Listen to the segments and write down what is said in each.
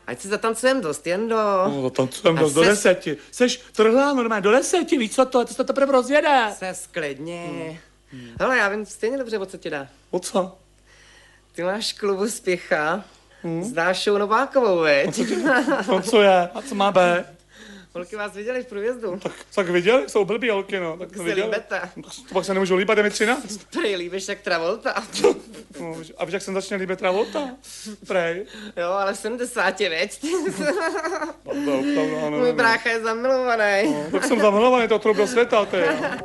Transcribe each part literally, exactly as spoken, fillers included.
ať si zatancujeme dost, jen do... No, zatancujeme dost do deseti. Seš trhlá normálně, do deseti, víš co to, to se to teprve rozjede. Se sklidně. Hmm. Hele, já vím stejně dobře, o co ti dá. O co? Ty máš klubu Spěcha, hmm? s Dášou Novákovou, veď? No co, ti, no, co je? A co má být? Holky vás viděli v průjezdu. No, tak, tak viděli, jsou blbý holky, no. Tak se líbete. To pak se nemůžu líbat, je mi třináct. Prej, líbíš jak Travolta. No, a víš, jak jsem začal líbit Travolta? Prej. Jo, ale v sedmdesáti, veď? No, no, no, no, Můj brácha je zamilovaný. No, tak jsem zamilovaný, to trub do světa, ty.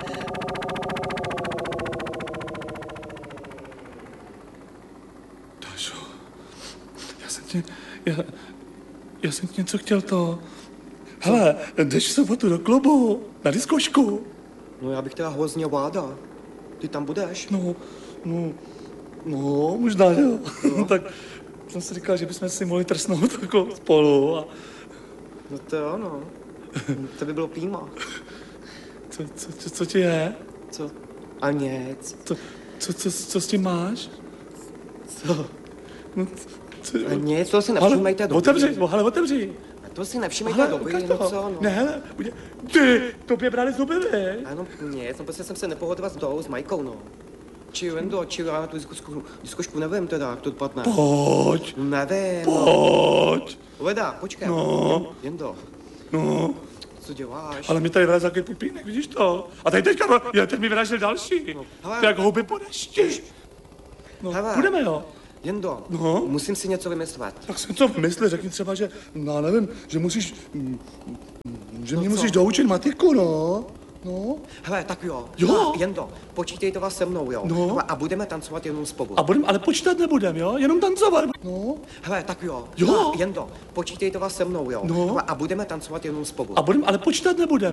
Dášo, já jsem tě, já, já jsem tě něco chtěl to... Hele, jdeš v sobotu do klubu, na diskošku. No já bych teda hrozně vláda. Ty tam budeš? No, no, no, možná, jo. No. Tak jsem si říkal, že bychom si mohli trsnout jako spolu a... No to jo, no. To by bylo prima. Co, co, co, co ti je? Co? A nic. Co, co, co, co s tím máš? Co? No, co? A nic, to si nevšímejte doby. Otevři, hele, otevři. To si nevšímejte doby, no co, no. Ne, hele, udělej. Ty, tobě brali zuby, vy. Ano, nic, no prostě jsem se nepohodlila s tou, s Majkou, no. Či jen do, či já na tu diskošku, diskošku nevím teda, jak to dopadne. Pojď. Nevím. Pojď. Veda, počkej. No. Jendo. No. Co děláš? Ale mi tady vylez takový pupínek, vidíš to? A tady teďka, já teď mi vyražil další. No, hele. Jak houby po dešti. No, hele. Půjdeme, jo? Jendo, no. Musím si něco vymyslet. Tak si co vymysli, řekni třeba, že, no nevím, že musíš, že mě no musíš doučit matiku, no. No. Hele, tak jo. Jo. No, Jendo, počítejte vás se mnou, jo. No. Hele, a budeme tancovat jenom spolu. A budem, ale počítat nebudem, jo? Jenom tancovat. No. Hele, tak jo. Jo. No, Jendo, počítejte vás se mnou, jo. No. Hele, a budeme tancovat jenom spolu. A budem, ale počítat nebudem.